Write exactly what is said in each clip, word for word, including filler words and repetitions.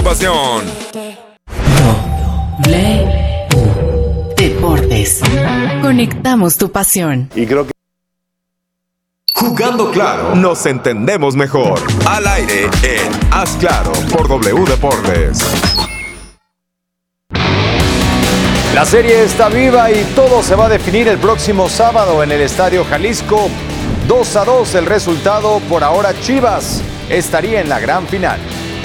pasión. W Deportes. Conectamos tu pasión. Y creo que Jugando claro, nos entendemos mejor. Al aire en Haz Claro por W Deportes. la serie está viva y todo se va a definir el próximo sábado en el Estadio Jalisco. dos a dos el resultado. Por ahora Chivas estaría en la gran final.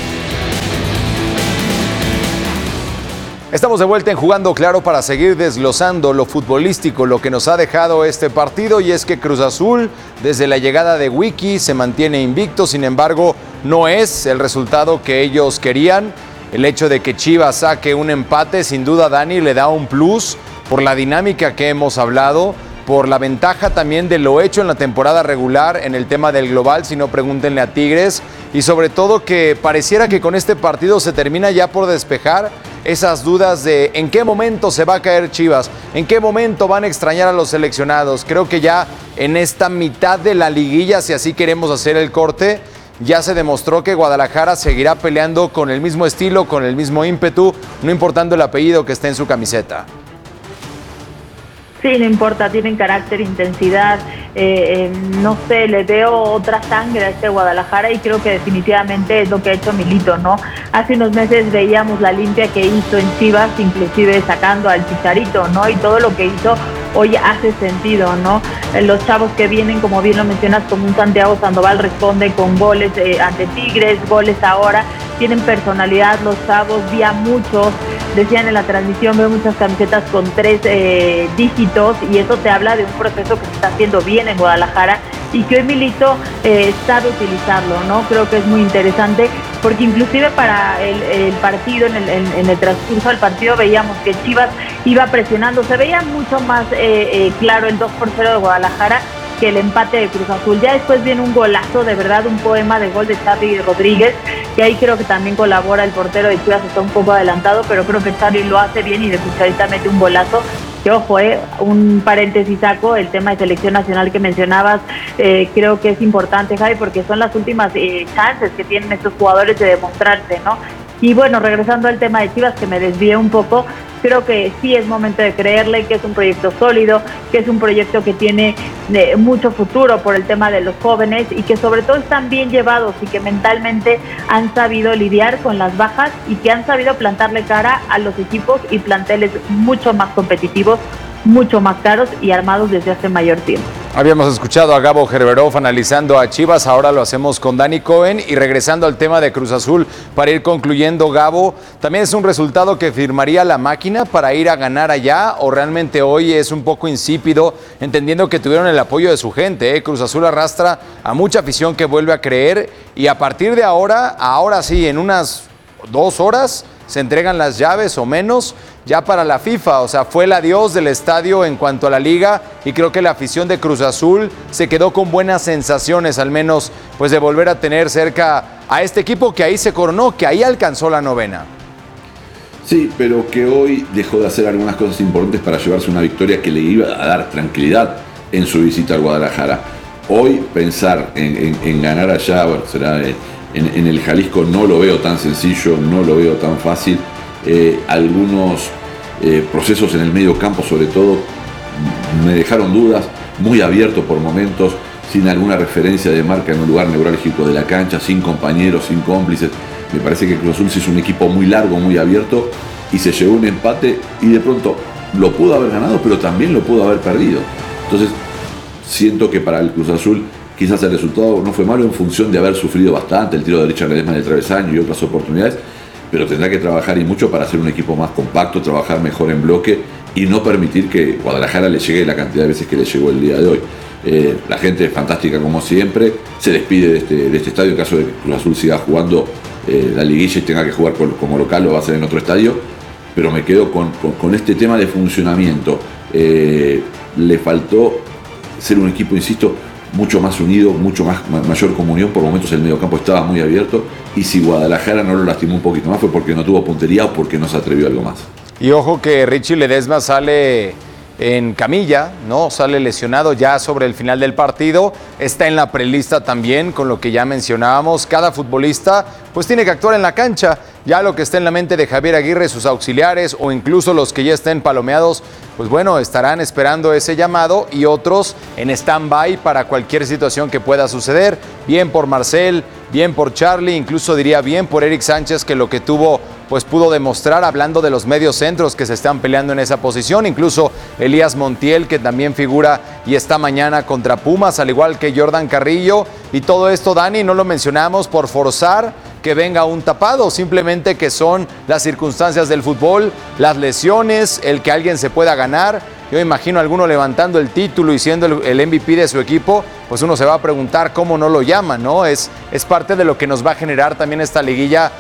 Estamos de vuelta en Jugando Claro para seguir desglosando lo futbolístico, lo que nos ha dejado este partido, y es que Cruz Azul, desde la llegada de Wiki, se mantiene invicto. Sin embargo, no es el resultado que ellos querían. El hecho de que Chivas saque un empate, sin duda, Dani, le da un plus por la dinámica que hemos hablado, por la ventaja también de lo hecho en la temporada regular en el tema del global, si no pregúntenle a Tigres, y sobre todo que pareciera que con este partido se termina ya por despejar esas dudas de en qué momento se va a caer Chivas, en qué momento van a extrañar a los seleccionados. Creo que ya en esta mitad de la liguilla, si así queremos hacer el corte, ya se demostró que Guadalajara seguirá peleando con el mismo estilo, con el mismo ímpetu, no importando el apellido que esté en su camiseta. Sí, no importa, tienen carácter, intensidad, eh, eh, no sé, le veo otra sangre a este Guadalajara y creo que definitivamente es lo que ha hecho Milito, ¿no? Hace unos meses veíamos la limpia que hizo en Chivas, inclusive sacando al Chicharito, ¿no? Y todo lo que hizo hoy hace sentido, ¿no? Los chavos que vienen, como bien lo mencionas, como un Santiago Sandoval, responde con goles eh, ante Tigres, goles ahora, tienen personalidad los chavos, vi a muchos, decían en la transmisión, veo muchas camisetas con tres eh, dígitos, y eso te habla de un proceso que se está haciendo bien en Guadalajara y que hoy Milito eh, sabe utilizarlo, ¿no? Creo que es muy interesante porque inclusive para el, el partido, en el, en, en el transcurso del partido veíamos que Chivas iba presionando, se veía mucho más eh, eh, claro el dos por cero de Guadalajara que el empate de Cruz Azul. Ya después viene un golazo, de verdad, un poema de gol de Charly Rodríguez, que ahí creo que también colabora el portero de Chivas, está un poco adelantado, pero creo que Charly lo hace bien y de Cucharita mete un golazo. Que ojo, eh, un paréntesis saco, el tema de selección nacional que mencionabas, eh, creo que es importante, Javi, porque son las últimas eh, chances que tienen estos jugadores de demostrarse, ¿no? Y bueno, regresando al tema de Chivas, que me desvié un poco, creo que sí es momento de creerle que es un proyecto sólido, que es un proyecto que tiene eh, mucho futuro por el tema de los jóvenes y que sobre todo están bien llevados y que mentalmente han sabido lidiar con las bajas y que han sabido plantarle cara a los equipos y planteles mucho más competitivos, mucho más caros y armados desde hace mayor tiempo. Habíamos escuchado a Gabo Gerberov analizando a Chivas, ahora lo hacemos con Dani Cohen. Y regresando al tema de Cruz Azul, para ir concluyendo, Gabo, ¿también es un resultado que firmaría la máquina para ir a ganar allá, o realmente hoy es un poco insípido, entendiendo que tuvieron el apoyo de su gente? ¿eh? Cruz Azul arrastra a mucha afición que vuelve a creer, y a partir de ahora, ahora sí, en unas dos horas se entregan las llaves o menos ya para la FIFA. O sea, fue el adiós del estadio en cuanto a la liga, y creo que la afición de Cruz Azul se quedó con buenas sensaciones, al menos pues de volver a tener cerca a este equipo que ahí se coronó, que ahí alcanzó la novena. Sí, pero que hoy dejó de hacer algunas cosas importantes para llevarse una victoria que le iba a dar tranquilidad en su visita al Guadalajara. Hoy pensar en, en, en ganar allá, bueno, será en, en el Jalisco, no lo veo tan sencillo, no lo veo tan fácil. Eh, algunos eh, procesos en el medio campo, sobre todo, me dejaron dudas, muy abierto por momentos, sin alguna referencia de marca en un lugar neurálgico de la cancha, sin compañeros, sin cómplices. Me parece que Cruz Azul se hizo un equipo muy largo, muy abierto, y se llevó un empate, y de pronto lo pudo haber ganado, pero también lo pudo haber perdido. Entonces siento que para el Cruz Azul quizás el resultado no fue malo en función de haber sufrido bastante el tiro de Richard Ledesma en el travesaño y otras oportunidades, pero tendrá que trabajar y mucho para hacer un equipo más compacto, trabajar mejor en bloque y no permitir que Guadalajara le llegue la cantidad de veces que le llegó el día de hoy. Eh, la gente es fantástica como siempre, se despide de este, de este estadio en caso de que Cruz Azul siga jugando eh, la liguilla y tenga que jugar por, como local, lo va a hacer en otro estadio, pero me quedo con, con, con este tema de funcionamiento. Eh, le faltó ser un equipo, insisto, mucho más unido, mucho más mayor comunión. Por momentos el mediocampo estaba muy abierto, y si Guadalajara no lo lastimó un poquito más fue porque no tuvo puntería o porque no se atrevió a algo más. Y ojo que Richie Ledesma sale en camilla, ¿no? Sale lesionado ya sobre el final del partido, está en la prelista también, con lo que ya mencionábamos. Cada futbolista pues tiene que actuar en la cancha. Ya lo que está en la mente de Javier Aguirre, sus auxiliares o incluso los que ya estén palomeados, pues bueno, estarán esperando ese llamado y otros en stand-by para cualquier situación que pueda suceder. Bien por Marcel, bien por Charlie, incluso diría bien por Eric Sánchez, que lo que tuvo pues pudo demostrar, hablando de los medios centros que se están peleando en esa posición, incluso Elías Montiel, que también figura y está mañana contra Pumas, al igual que Jordan Carrillo. Y todo esto, Dani, no lo mencionamos por forzar que venga un tapado, simplemente que son las circunstancias del fútbol, las lesiones, el que alguien se pueda ganar. Yo imagino a alguno levantando el título y siendo el, el M V P de su equipo, pues uno se va a preguntar cómo no lo llaman, ¿no? Es, es parte de lo que nos va a generar también esta liguilla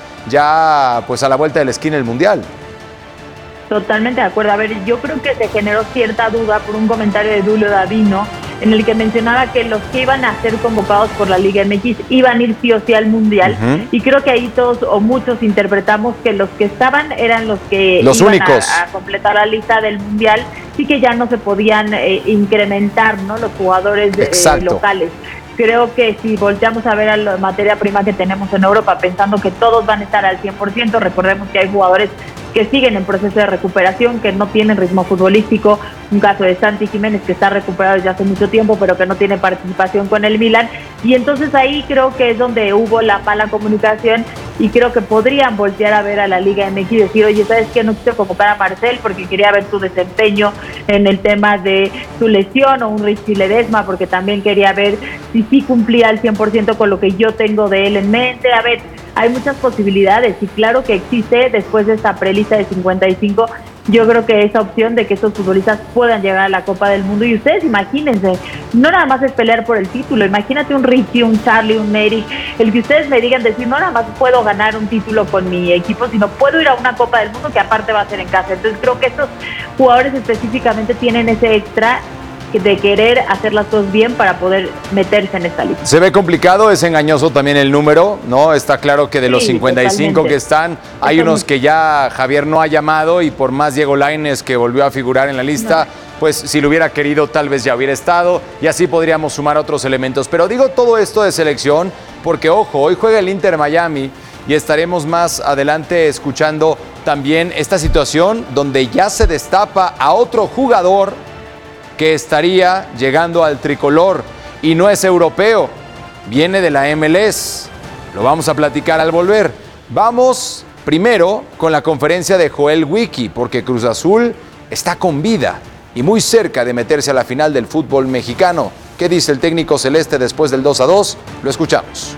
ya pues a la vuelta de la esquina el Mundial. Totalmente de acuerdo. A ver, yo creo que se generó cierta duda por un comentario de Dulio Davino, en el que mencionaba que los que iban a ser convocados por la Liga M X iban a ir sí o sí al Mundial, uh-huh. y creo que ahí todos o muchos interpretamos que los que estaban eran los que los iban únicos a, a completar la lista del Mundial, y que ya no se podían eh, incrementar, ¿no?, los jugadores eh, locales. Creo que si volteamos a ver a la materia prima que tenemos en Europa, pensando que todos van a estar al cien por ciento, recordemos que hay jugadores que siguen en proceso de recuperación, que no tienen ritmo futbolístico. Un caso de Santi Jiménez, que está recuperado desde hace mucho tiempo, pero que no tiene participación con el Milan. Y entonces ahí creo que es donde hubo la mala comunicación, y creo que podrían voltear a ver a la Liga M X y decir, oye, ¿sabes qué? No quise convocar a Marcel porque quería ver su desempeño en el tema de su lesión, o un Richie Ledesma porque también quería ver si sí cumplía al cien por ciento con lo que yo tengo de él en mente. A ver, hay muchas posibilidades, y claro que existe, después de esta prelista de cincuenta y cinco, yo creo que esa opción de que estos futbolistas puedan llegar a la Copa del Mundo. Y ustedes imagínense, no nada más es pelear por el título, imagínate un Richie, un Charlie, un Eric, el que ustedes me digan, decir, no nada más puedo ganar un título con mi equipo, sino puedo ir a una Copa del Mundo que aparte va a ser en casa. Entonces creo que estos jugadores específicamente tienen ese extra de querer hacer las cosas bien para poder meterse en esta lista. Se ve complicado, es engañoso también el número, ¿no? Está claro que de los sí, cincuenta y cinco totalmente. Que están, hay Está unos muy... que ya Javier no ha llamado, y por más Diego Lainez, que volvió a figurar en la lista, no. pues si lo hubiera querido tal vez ya hubiera estado, y así podríamos sumar otros elementos. Pero digo todo esto de selección porque, ojo, hoy juega el Inter Miami, y estaremos más adelante escuchando también esta situación donde ya se destapa a otro jugador que estaría llegando al tricolor, y no es europeo, viene de la M L S. Lo vamos a platicar al volver. Vamos primero con la conferencia de Joel Wiki, porque Cruz Azul está con vida y muy cerca de meterse a la final del fútbol mexicano. ¿Qué dice el técnico celeste después del dos a dos? Lo escuchamos.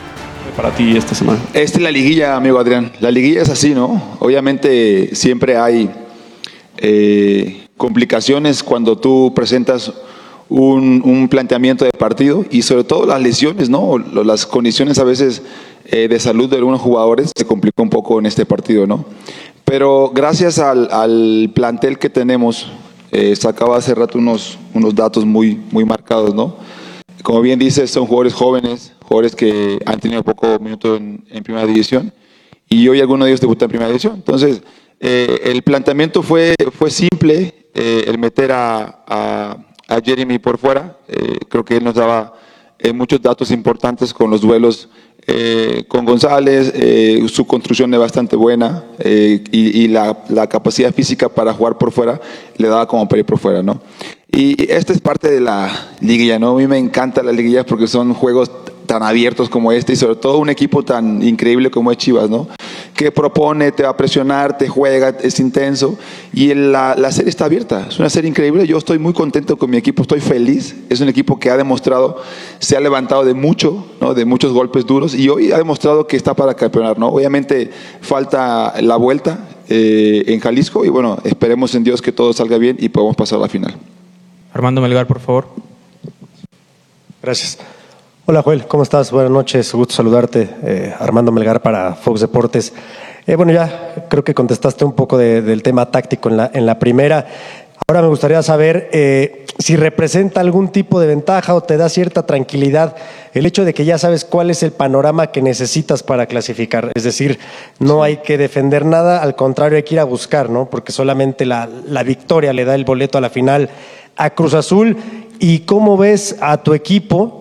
Para ti esta semana. Esta es la liguilla, amigo Adrián. La liguilla es así, ¿no? Obviamente siempre hay eh, complicaciones cuando tú presentas un, un planteamiento de partido, y sobre todo las lesiones, ¿no? Las condiciones a veces eh, de salud de algunos jugadores se complicó un poco en este partido, ¿no? Pero gracias al, al plantel que tenemos, eh, sacaba hace rato unos, unos datos muy, muy marcados, ¿no? Como bien dices, son jugadores jóvenes, jugadores que han tenido poco minuto en, en primera división, y hoy algunos de ellos debutan en primera división. Entonces, eh, el planteamiento fue, fue simple, eh, el meter a, a, a Jeremy por fuera. Eh, creo que él nos daba eh, muchos datos importantes con los duelos eh, con González, eh, su construcción es bastante buena, eh, y, y la, la capacidad física para jugar por fuera le daba como para ir por fuera, ¿no? Y esta es parte de la liguilla, ¿no? A mí me encanta la liguilla porque son juegos tan abiertos como este, y sobre todo un equipo tan increíble como es Chivas, ¿no? Que propone, te va a presionar, te juega, es intenso, y la, la serie está abierta. Es una serie increíble. Yo estoy muy contento con mi equipo, estoy feliz. Es un equipo que ha demostrado, se ha levantado de mucho, ¿no? De muchos golpes duros, y hoy ha demostrado que está para campeonar, ¿no? Obviamente falta la vuelta eh, en Jalisco, y bueno, esperemos en Dios que todo salga bien y podamos pasar a la final. Armando Melgar, por favor. Gracias. Hola Joel, ¿cómo estás? Buenas noches, gusto saludarte. Eh, Armando Melgar para Fox Deportes. Eh, bueno, ya creo que contestaste un poco de, del tema táctico en la, en la primera. Ahora me gustaría saber eh, si representa algún tipo de ventaja o te da cierta tranquilidad el hecho de que ya sabes cuál es el panorama que necesitas para clasificar. Es decir, no hay que defender nada, al contrario hay que ir a buscar, ¿no? Porque solamente la, la victoria le da el boleto a la final a Cruz Azul. ¿Y cómo ves a tu equipo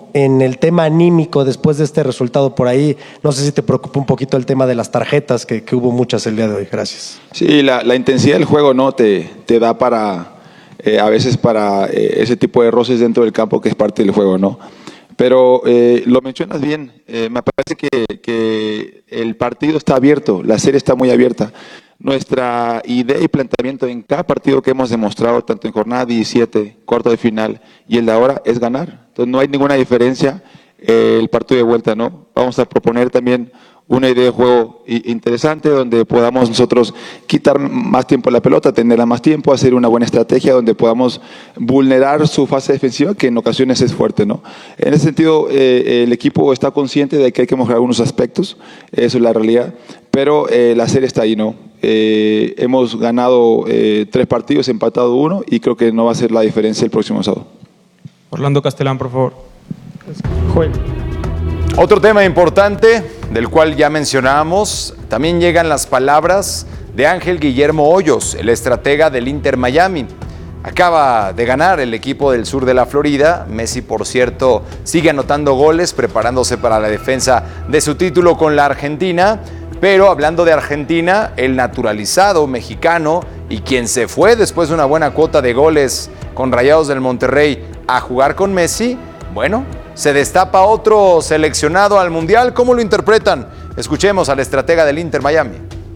en el tema anímico después de este resultado por ahí? No sé si te preocupa un poquito el tema de las tarjetas, que, que hubo muchas el día de hoy. Gracias. Sí, la, la intensidad del juego no te, te da para, eh, a veces para eh, ese tipo de roces dentro del campo que es parte del juego, ¿no? Pero eh, lo mencionas bien, eh, me parece que, que el partido está abierto, la serie está muy abierta. Nuestra idea y planteamiento en cada partido que hemos demostrado, tanto en jornada diecisiete, cuarto de final y el de ahora, es ganar. Entonces no hay ninguna diferencia eh, el partido de vuelta, ¿no? Vamos a proponer también una idea de juego interesante donde podamos nosotros quitar más tiempo la pelota, tenerla más tiempo, hacer una buena estrategia donde podamos vulnerar su fase defensiva, que en ocasiones es fuerte, ¿no? En ese sentido, eh, el equipo está consciente de que hay que mejorar algunos aspectos, eso es la realidad, pero eh, la serie está ahí, ¿no? Eh, hemos ganado eh, tres partidos, empatado uno, y creo que no va a ser la diferencia el próximo sábado. Orlando Castelán, por favor. Joel. Otro tema importante, del cual ya mencionábamos, también llegan las palabras de Ángel Guillermo Hoyos, el estratega del Inter Miami. Acaba de ganar el equipo del sur de la Florida. Messi, por cierto, sigue anotando goles, preparándose para la defensa de su título con la Argentina. Pero hablando de Argentina, el naturalizado mexicano y quien se fue después de una buena cuota de goles con Rayados del Monterrey a jugar con Messi, bueno, se destapa otro seleccionado al Mundial. ¿Cómo lo interpretan? Escuchemos al estratega del Inter Miami.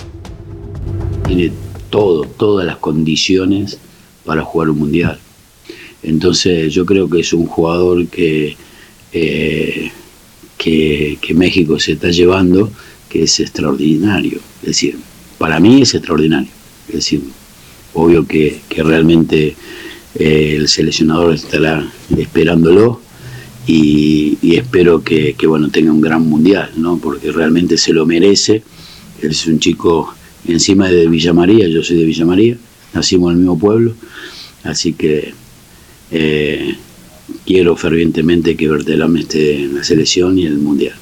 Tiene todo, todas las condiciones para jugar un Mundial. Entonces yo creo que es un jugador que, eh, que, que México se está llevando, que es extraordinario. Es decir, para mí es extraordinario. Es decir, obvio que, que realmente eh, el seleccionador estará esperándolo. Y, y espero que, que bueno, tenga un gran mundial, ¿no? Porque realmente se lo merece. Él es un chico encima de Villa María, yo soy de Villa María, nacimos en el mismo pueblo, así que eh, quiero fervientemente que Berterame esté en la selección y en el mundial.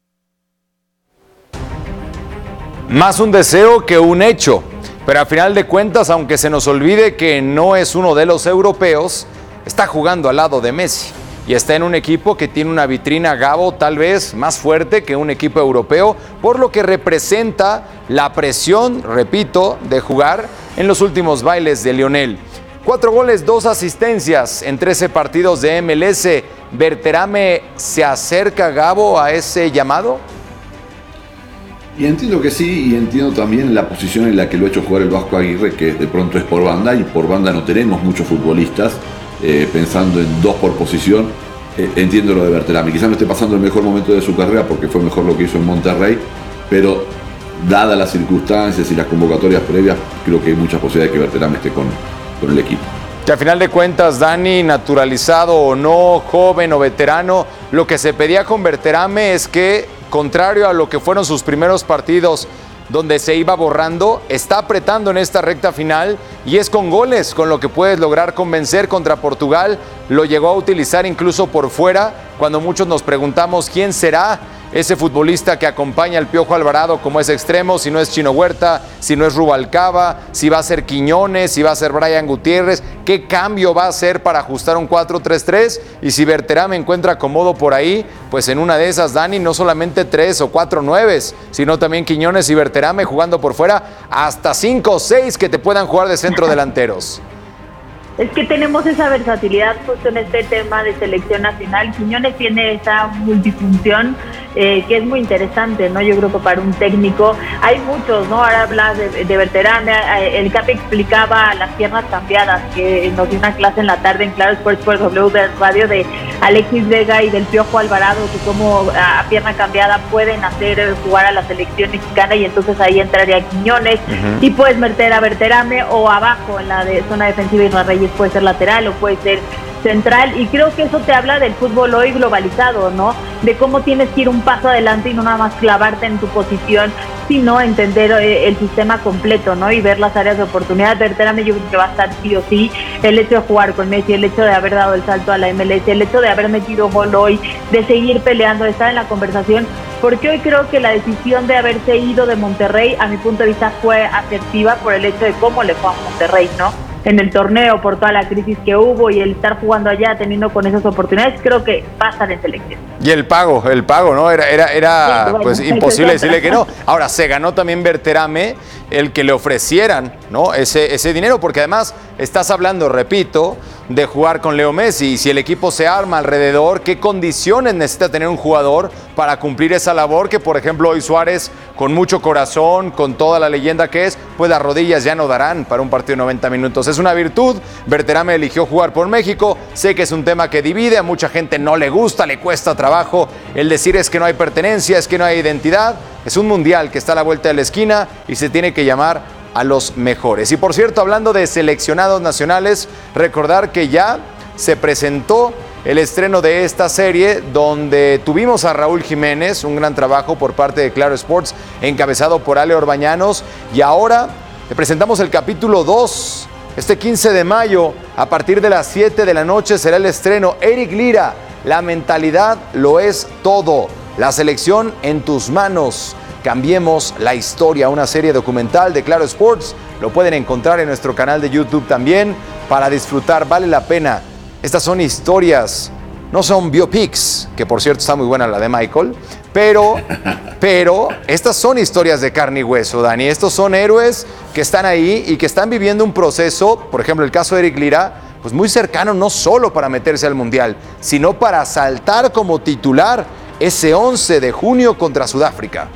Más un deseo que un hecho, pero a final de cuentas, aunque se nos olvide que no es uno de los europeos, está jugando al lado de Messi. Y está en un equipo que tiene una vitrina, Gabo, tal vez más fuerte que un equipo europeo, por lo que representa la presión, repito, de jugar en los últimos bailes de Lionel. Cuatro goles, dos asistencias en trece partidos de M L S. ¿Berterame se acerca, Gabo, a ese llamado? Y entiendo que sí, y entiendo también la posición en la que lo ha hecho jugar el Vasco Aguirre, que de pronto es por banda, y por banda no tenemos muchos futbolistas. Eh, pensando en dos por posición, eh, entiendo lo de Berterame. Quizás no esté pasando el mejor momento de su carrera porque fue mejor lo que hizo en Monterrey, pero dadas las circunstancias y las convocatorias previas, creo que hay muchas posibilidades de que Berterame esté con, con el equipo. Que a final de cuentas, Dani, naturalizado o no, joven o veterano, lo que se pedía con Berterame es que, contrario a lo que fueron sus primeros partidos, donde se iba borrando, está apretando en esta recta final y es con goles con lo que puedes lograr convencer. Contra Portugal lo llegó a utilizar incluso por fuera, cuando muchos nos preguntamos quién será ese futbolista que acompaña al Piojo Alvarado como es extremo, si no es Chino Huerta, si no es Rubalcaba, si va a ser Quiñones, si va a ser Brian Gutiérrez, qué cambio va a hacer para ajustar un cuatro tres tres, y si Berterame encuentra acomodo por ahí, pues en una de esas, Dani, no solamente tres o cuatro nueves, sino también Quiñones y Berterame jugando por fuera, hasta cinco o seis que te puedan jugar de centro delanteros. Es que tenemos esa versatilidad justo en este tema de selección nacional. Quiñones tiene esa multifunción eh, que es muy interesante, ¿no? Yo creo que para un técnico hay muchos, ¿no? Ahora hablas de, de Berterame, el Capi explicaba las piernas cambiadas, que nos dio una clase en la tarde en Claro Sports por W de Radio de Alexis Vega y del Piojo Alvarado, que como a pierna cambiada pueden hacer jugar a la selección mexicana, y entonces ahí entraría Quiñones, uh-huh. y puedes meter a Berterame o abajo en la de zona defensiva, Isra Reyes puede ser lateral o puede ser central, y creo que eso te habla del fútbol hoy globalizado, ¿no? De cómo tienes que ir un paso adelante y no nada más clavarte en tu posición, sino entender eh, el sistema completo, ¿no? Y ver las áreas de oportunidad. Berterame yo creo que va a estar sí o sí. El hecho de jugar con Messi, el hecho de haber dado el salto a la M L S, el hecho de haber metido gol hoy, de seguir peleando, de estar en la conversación, porque hoy creo que la decisión de haberse ido de Monterrey, a mi punto de vista, fue asertiva por el hecho de cómo le fue a Monterrey, ¿no? en el torneo por toda la crisis que hubo y el estar jugando allá, teniendo con esas oportunidades, creo que va a estar en selección. Y el pago, el pago, ¿no? Era, era, era sí, bueno, pues imposible decirle que no. Ahora, se ganó también Berterame el que le ofrecieran, ¿no? Ese, ese dinero, porque además estás hablando, repito, de jugar con Leo Messi. Y si el equipo se arma alrededor, ¿qué condiciones necesita tener un jugador para cumplir esa labor? Que, por ejemplo, hoy Suárez, con mucho corazón, con toda la leyenda que es, pues las rodillas ya no darán para un partido de noventa minutos. Es una virtud. Berterame eligió jugar por México. Sé que es un tema que divide, a mucha gente no le gusta, le cuesta trabajo el decir es que no hay pertenencia, es que no hay identidad. Es un mundial que está a la vuelta de la esquina y se tiene que llamar a los mejores. Y por cierto, hablando de seleccionados nacionales, recordar que ya se presentó el estreno de esta serie donde tuvimos a Raúl Jiménez, un gran trabajo por parte de Claro Sports, encabezado por Ale Orbañanos, y ahora te presentamos el capítulo dos. Este quince de mayo, a partir de las siete de la noche, será el estreno. Eric Lira, la mentalidad lo es todo. La selección en tus manos. Cambiemos la historia, una serie documental de Claro Sports. Lo pueden encontrar en nuestro canal de YouTube también para disfrutar. Vale la pena. Estas son historias, no son biopics, que por cierto está muy buena la de Michael, pero, pero estas son historias de carne y hueso, Dani. Estos son héroes que están ahí y que están viviendo un proceso, por ejemplo el caso de Eric Lira, pues muy cercano no solo para meterse al Mundial, sino para saltar como titular ese once de junio contra Sudáfrica.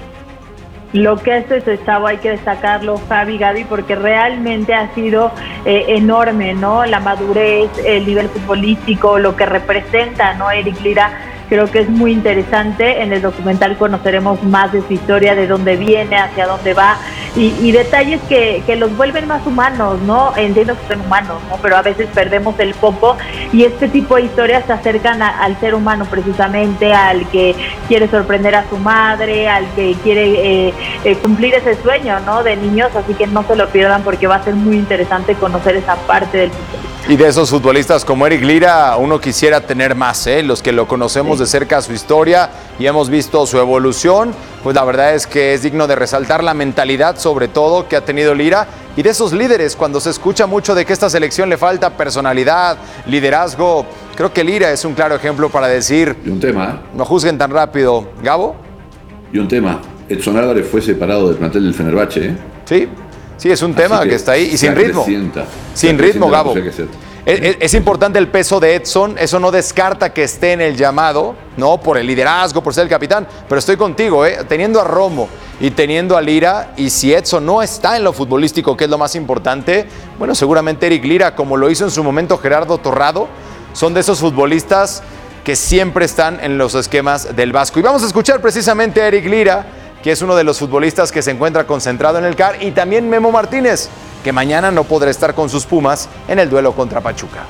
Lo que es ese chavo hay que destacarlo, Fabi, Gaby, porque realmente ha sido eh, enorme, ¿no? La madurez, el nivel futbolístico, lo que representa, ¿no? Eric Lira, creo que es muy interesante. En el documental conoceremos más de su historia, de dónde viene, hacia dónde va, y, y detalles que, que los vuelven más humanos, ¿no? Entiendo que son humanos, ¿no? Pero a veces perdemos el foco y este tipo de historias se acercan a, al ser humano precisamente, al que quiere sorprender a su madre, al que quiere eh, eh, cumplir ese sueño, ¿no? De niños, así que no se lo pierdan porque va a ser muy interesante conocer esa parte del fútbol. Y de esos futbolistas como Eric Lira, uno quisiera tener más, ¿eh? Los que lo conocemos sí. de cerca su historia y hemos visto su evolución, pues la verdad es que es digno de resaltar la mentalidad sobre todo que ha tenido Lira y de esos líderes, cuando se escucha mucho de que a esta selección le falta personalidad, liderazgo, creo que Lira es un claro ejemplo para decir, y un tema, ¿eh? No juzguen tan rápido. ¿Gabo? Y un tema, Edson Álvarez fue separado del plantel del Fenerbahce, ¿eh? Sí. Sí, es un Así tema que, que está ahí y sin ritmo. Sin ritmo, Gabo. Es, es importante el peso de Edson, eso no descarta que esté en el llamado, ¿no? Por el liderazgo, por ser el capitán, pero estoy contigo, ¿eh? Teniendo a Romo y teniendo a Lira, y si Edson no está en lo futbolístico, que es lo más importante, bueno, seguramente Eric Lira, como lo hizo en su momento Gerardo Torrado, son de esos futbolistas que siempre están en los esquemas del Vasco. Y vamos a escuchar precisamente a Eric Lira, que es uno de los futbolistas que se encuentra concentrado en el C A R, y también Memo Martínez, que mañana no podrá estar con sus Pumas en el duelo contra Pachuca.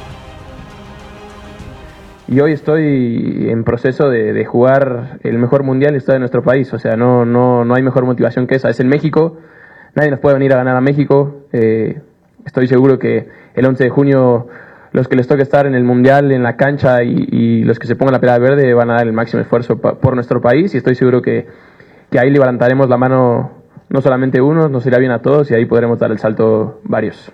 Y hoy estoy en proceso de, de jugar el mejor mundial de de nuestro país, o sea, no, no, no hay mejor motivación que esa. Es en México, nadie nos puede venir a ganar a México. Eh, estoy seguro que el once de junio los que les toque estar en el mundial, en la cancha, y, y los que se pongan la pelada verde van a dar el máximo esfuerzo pa, por nuestro país, y estoy seguro que que ahí levantaremos la mano no solamente uno, nos irá bien a todos y ahí podremos dar el salto varios.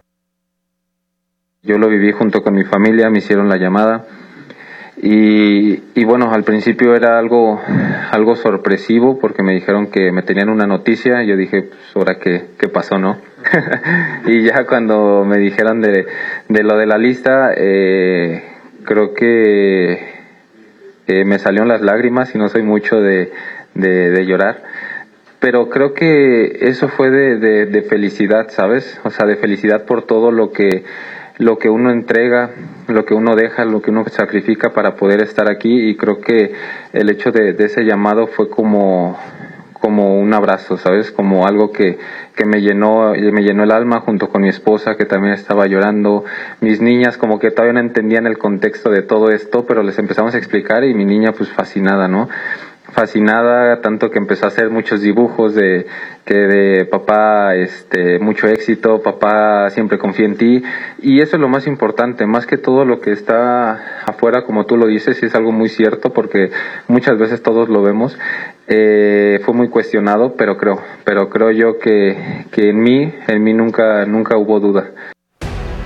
Yo lo viví junto con mi familia, me hicieron la llamada y, y bueno, al principio era algo, algo sorpresivo porque me dijeron que me tenían una noticia y yo dije, pues ahora qué, qué pasó, ¿no? Y ya cuando me dijeron de, de lo de la lista, eh, creo que eh, me salieron las lágrimas y no soy mucho de De, de llorar, pero creo que eso fue de, de, de felicidad, ¿sabes? O sea, de felicidad por todo lo que, lo que uno entrega, lo que uno deja, lo que uno sacrifica para poder estar aquí, y creo que el hecho de, de ese llamado fue como, como un abrazo, ¿sabes? Como algo que, que me llenó, me llenó el alma, junto con mi esposa, que también estaba llorando, mis niñas como que todavía no entendían el contexto de todo esto, pero les empezamos a explicar y mi niña pues fascinada, ¿no? fascinada, tanto que empezó a hacer muchos dibujos de que de papá, este, mucho éxito, papá siempre confía en ti, y eso es lo más importante, más que todo lo que está afuera, como tú lo dices, y es algo muy cierto, porque muchas veces todos lo vemos. Eh, fue muy cuestionado, pero creo, pero creo yo que, que en mí, en mí nunca, nunca hubo duda.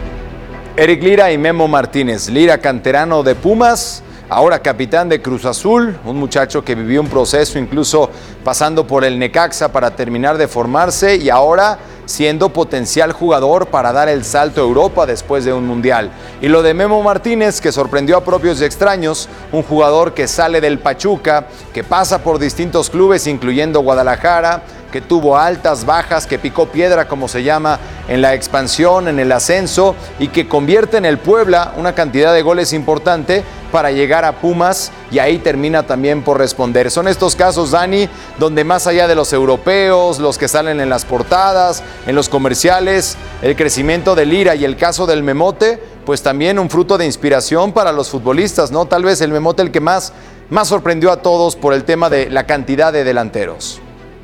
Eric Lira y Memo Martínez. Lira, canterano de Pumas, ahora capitán de Cruz Azul, un muchacho que vivió un proceso incluso pasando por el Necaxa para terminar de formarse y ahora siendo potencial jugador para dar el salto a Europa después de un mundial. Y lo de Memo Martínez, que sorprendió a propios y extraños, un jugador que sale del Pachuca, que pasa por distintos clubes, incluyendo Guadalajara, que tuvo altas, bajas, que picó piedra, como se llama, en la expansión, en el ascenso, y que convierte en el Puebla una cantidad de goles importante para llegar a Pumas, y ahí termina también por responder. Son estos casos, Dani, donde más allá de los europeos, los que salen en las portadas, en los comerciales, el crecimiento de Lira y el caso del Memote, pues también un fruto de inspiración para los futbolistas, ¿no? Tal vez el Memote el que más, más sorprendió a todos por el tema de la cantidad de delanteros.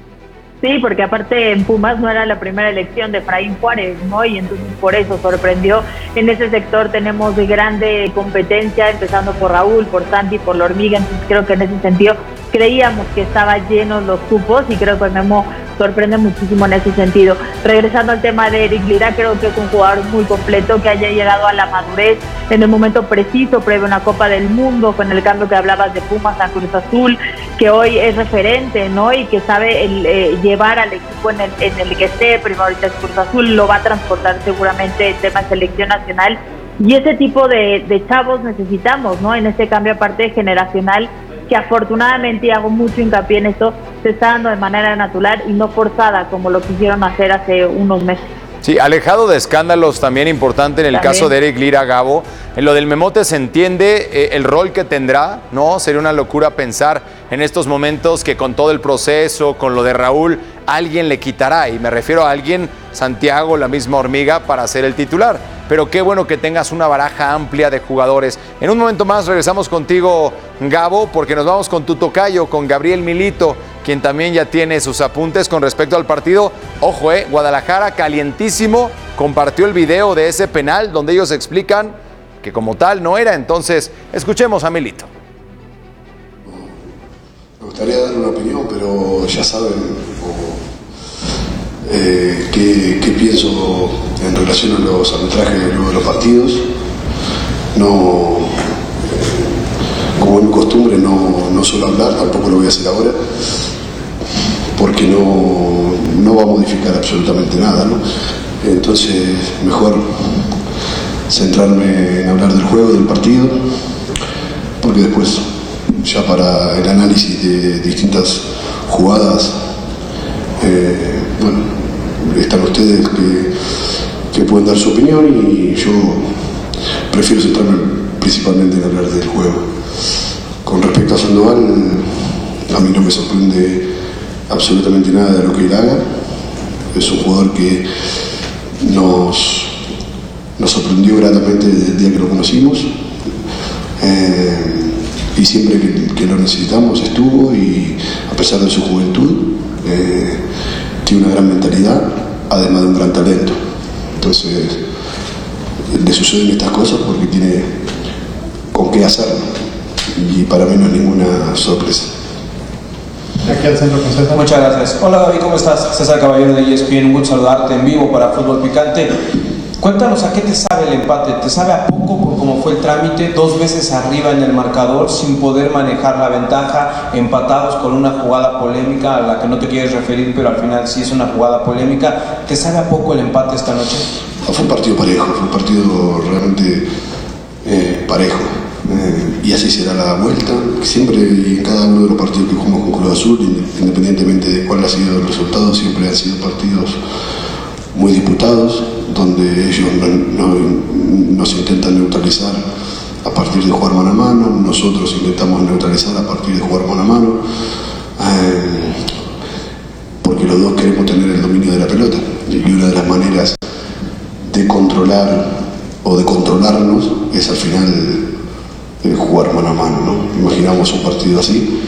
Sí, porque aparte en Pumas no era la primera elección de Efraín Juárez, ¿no? Y entonces por eso sorprendió. En ese sector tenemos de grande competencia, empezando por Raúl, por Santi, por La Hormiga, entonces creo que en ese sentido creíamos que estaban llenos los cupos y creo que Memo sorprende muchísimo en ese sentido. Regresando al tema de Eric Lira, creo que es un jugador muy completo, que haya llegado a la madurez en el momento preciso, previo a una Copa del Mundo, con el cambio que hablabas de Pumas a Cruz Azul, que hoy es referente, ¿no? Y que sabe el, eh, llevar al equipo en el, en el que esté. Primero ahorita es Cruz Azul, lo va a transportar seguramente el tema de selección nacional. Y ese tipo de, de chavos necesitamos, ¿no? En este cambio aparte generacional, que afortunadamente, y hago mucho hincapié en esto, se está dando de manera natural y no forzada como lo quisieron hacer hace unos meses. Sí, alejado de escándalos, también importante en el también. Caso de Eric Lira, Gabo. En lo del Memote se entiende eh, el rol que tendrá, ¿no? Sería una locura pensar en estos momentos que con todo el proceso, con lo de Raúl, alguien le quitará, y me refiero a alguien, Santiago, la misma Hormiga, para ser el titular. Pero qué bueno que tengas una baraja amplia de jugadores. En un momento más regresamos contigo, Gabo, porque nos vamos con tu tocayo, con Gabriel Milito, quien también ya tiene sus apuntes con respecto al partido. Ojo, eh, Guadalajara calientísimo, compartió el video de ese penal donde ellos explican que como tal no era. Entonces, escuchemos a Milito. Me gustaría dar una opinión, pero ya saben eh, qué, qué pienso en relación a los arbitrajes luego de los partidos. No, eh, como es mi costumbre, no, no suelo hablar, tampoco lo voy a hacer ahora, porque no, no va a modificar absolutamente nada, ¿no? Entonces, mejor centrarme en hablar del juego, del partido, porque después, ya para el análisis de distintas jugadas, eh, bueno, están ustedes que, que pueden dar su opinión, y yo prefiero centrarme principalmente en hablar del juego. Con respecto a Sandoval, a mí no me sorprende absolutamente nada de lo que él haga. Es un jugador que nos, nos sorprendió gratamente desde el día que lo conocimos, eh, y siempre que, que lo necesitamos estuvo, y a pesar de su juventud eh, tiene una gran mentalidad, además de un gran talento. Entonces le suceden estas cosas porque tiene con qué hacerlo, y para mí no es ninguna sorpresa. Aquí al centro con César. Muchas gracias. Hola Gaby, ¿cómo estás? César Caballero de E S P N, un gusto saludarte en vivo para Fútbol Picante. Cuéntanos, ¿a qué te sabe el empate? ¿Te sabe a poco por cómo fue el trámite? Dos veces arriba en el marcador, sin poder manejar la ventaja, empatados con una jugada polémica a la que no te quieres referir, pero al final sí es una jugada polémica. ¿Te sabe a poco el empate esta noche? Fue un partido parejo, fue un partido realmente eh, parejo. Eh, y así será la vuelta. Siempre y en cada uno de los partidos que jugamos con Cruz Azul, independientemente de cuál ha sido el resultado, siempre han sido partidos muy disputados, donde ellos no, no, nos intentan neutralizar a partir de jugar mano a mano, nosotros intentamos neutralizar a partir de jugar mano a mano, eh, porque los dos queremos tener el dominio de la pelota, y una de las maneras de controlar o de controlarnos es al final eh, jugar mano a mano, ¿no? Imaginamos un partido así,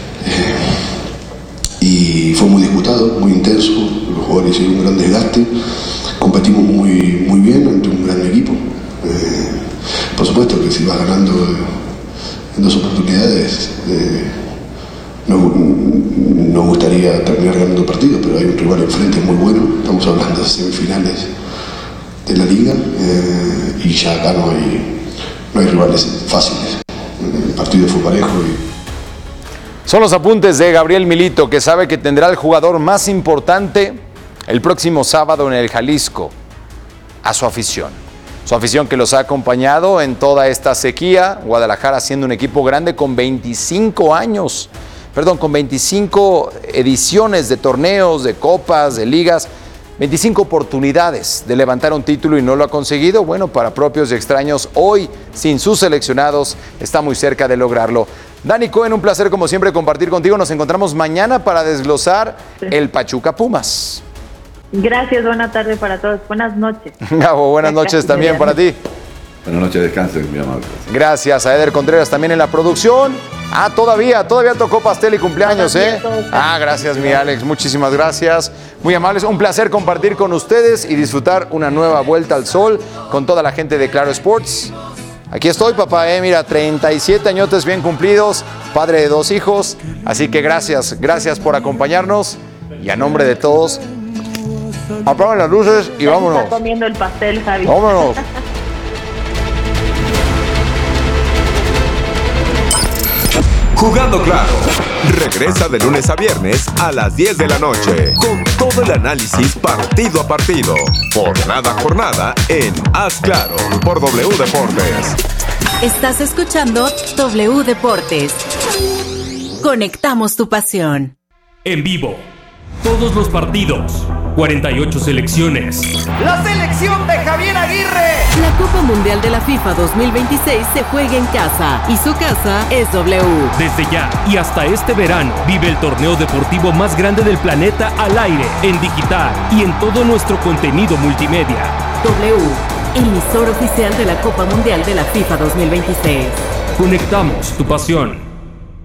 eh, y fue muy disputado, muy intenso, los jugadores hicieron un gran desgaste, competimos muy, muy bien ante un gran equipo. Eh, por supuesto que si vas ganando en dos oportunidades, eh, nos, nos gustaría terminar ganando el partido, pero hay un rival enfrente muy bueno, estamos hablando de semifinales de la liga, eh, y ya acá no hay, no hay rivales fáciles. El partido fue parejo y son los apuntes de Gabriel Milito, que sabe que tendrá el jugador más importante el próximo sábado en el Jalisco, a su afición. Su afición que los ha acompañado en toda esta sequía. Guadalajara siendo un equipo grande con veinticinco años, perdón, con veinticinco ediciones de torneos, de copas, de ligas, veinticinco oportunidades de levantar un título y no lo ha conseguido. Bueno, para propios y extraños, hoy, sin sus seleccionados, está muy cerca de lograrlo. Dani Cohen, un placer como siempre compartir contigo. Nos encontramos mañana para desglosar el Pachuca Pumas. Gracias, buena tarde para todos. Buenas noches. Gabo, buenas noches también para ti. Buenas noches, descansen, mi amable. Gracias a Eder Contreras también en la producción. Ah, todavía, todavía tocó pastel y cumpleaños, ¿eh? Ah, gracias, mi Alex, muchísimas gracias. Muy amables, un placer compartir con ustedes y disfrutar una nueva vuelta al sol con toda la gente de Claro Sports. Aquí estoy, papá, eh, mira, treinta y siete añotes bien cumplidos, padre de dos hijos, así que gracias, gracias por acompañarnos y a nombre de todos, apaguen las luces y ya vámonos. Está comiendo el pastel, Javi. Vámonos. Jugando Claro, regresa de lunes a viernes a las diez de la noche con todo el análisis partido a partido, jornada a jornada en Haz Claro por W Deportes. Estás escuchando W Deportes. Conectamos tu pasión. En vivo, todos los partidos, cuarenta y ocho selecciones. ¡La selección de Javier Aguirre! La Copa Mundial de la FIFA dos mil veintiséis se juega en casa y su casa es W. Desde ya y hasta este verano, vive el torneo deportivo más grande del planeta al aire, en digital y en todo nuestro contenido multimedia. W, emisor oficial de la Copa Mundial de la FIFA dos mil veintiséis. Conectamos tu pasión.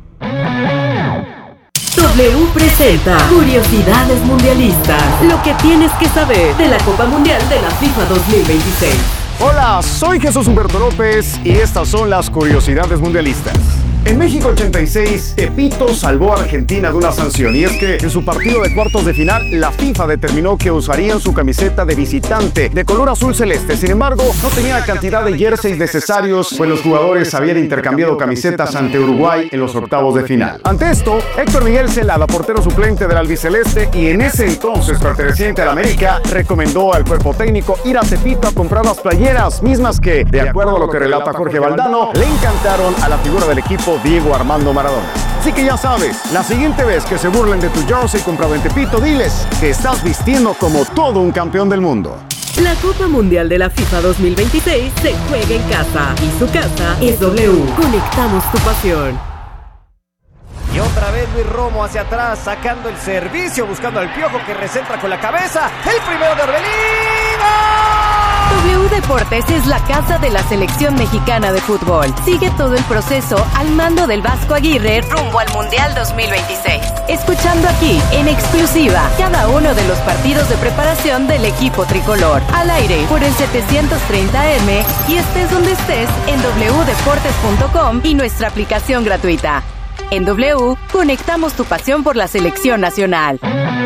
W presenta Curiosidades Mundialistas. Lo que tienes que saber de la Copa Mundial de la FIFA dos mil veintiséis. Hola, soy Jesús Humberto López y estas son las Curiosidades Mundialistas. En México ochenta y seis, Tepito salvó a Argentina de una sanción, y es que en su partido de cuartos de final, la FIFA determinó que usarían su camiseta de visitante de color azul celeste. Sin embargo, no tenía la cantidad de jerseys necesarios, pues los jugadores habían intercambiado camisetas ante Uruguay en los octavos de final. Ante esto, Héctor Miguel Celada, portero suplente del albiceleste y en ese entonces perteneciente al América, recomendó al cuerpo técnico ir a Tepito a comprar las playeras, mismas que, de acuerdo a lo que relata Jorge Valdano, le encantaron a la figura del equipo Diego Armando Maradona. Así que ya sabes, la siguiente vez que se burlen de tu jersey comprado en Tepito, diles que estás vistiendo como todo un campeón del mundo. La Copa Mundial de la FIFA dos mil veintiséis se juega en casa y su casa es W. Conectamos tu pasión. Y otra vez Luis Romo hacia atrás, sacando el servicio, buscando al Piojo que recentra con la cabeza. El primero de Orbelín. W Deportes es la casa de la selección mexicana de fútbol. Sigue todo el proceso al mando del Vasco Aguirre rumbo al Mundial dos mil veintiséis. Escuchando aquí, en exclusiva, cada uno de los partidos de preparación del equipo tricolor. Al aire por el setecientos treinta M y estés donde estés en w deportes punto com y nuestra aplicación gratuita. En W, conectamos tu pasión por la selección nacional.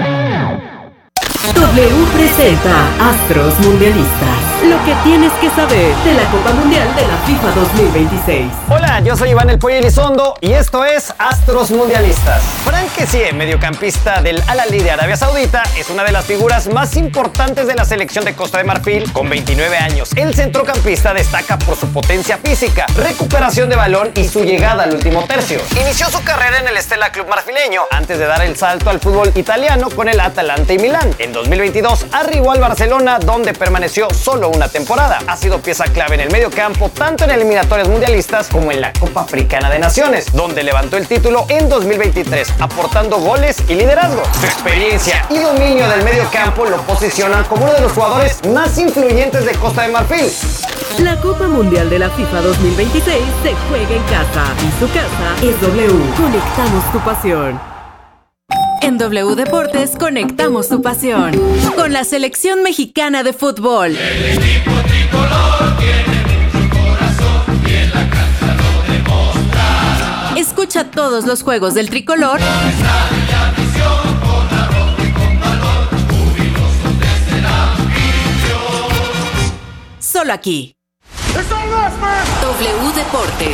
W presenta Astros Mundialistas. Lo que tienes que saber de la Copa Mundial de la FIFA dos mil veintiséis. Hola, yo soy Iván El Pollo Elizondo y esto es Astros Mundialistas. Frank Kessie, mediocampista del Al-Ahly de Arabia Saudita, es una de las figuras más importantes de la selección de Costa de Marfil con veintinueve años. El centrocampista destaca por su potencia física, recuperación de balón y su llegada al último tercio. Inició su carrera en el Stella Club marfileño antes de dar el salto al fútbol italiano con el Atalanta y Milán. En dos mil veintidós arribó al Barcelona, donde permaneció solo una temporada. Ha sido pieza clave en el medio campo, tanto en eliminatorias mundialistas como en la Copa Africana de Naciones, donde levantó el título en dos mil veintitrés, aportando goles y liderazgo. Su experiencia y dominio del medio campo lo posicionan como uno de los jugadores más influyentes de Costa de Marfil. La Copa Mundial de la FIFA dos mil veintiséis se juega en casa y su casa es W. Conectamos tu pasión. En W Deportes conectamos tu pasión con la selección mexicana de fútbol. El equipo tricolor tiene mucho corazón y en la cancha lo demostrará. Escucha todos los juegos del tricolor. Con estadio y afición, con arrojo y con valor, jubilosos desde la afición. Solo aquí. W Deportes.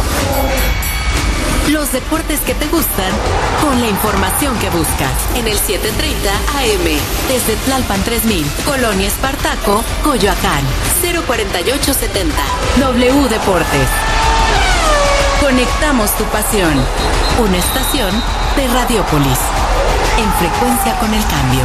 Los deportes que te gustan con la información que buscas en el setecientos treinta A M desde Tlalpan tres mil, Colonia Espartaco, Coyoacán, cero cuarenta y ocho setenta. W Deportes. Conectamos tu pasión. Una estación de Radiópolis. En frecuencia con el cambio.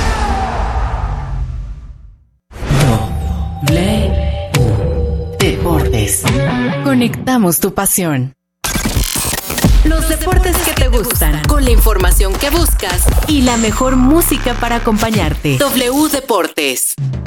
W Deportes. Conectamos tu pasión. Los deportes que te gustan, con la información que buscas y la mejor música para acompañarte. W Deportes.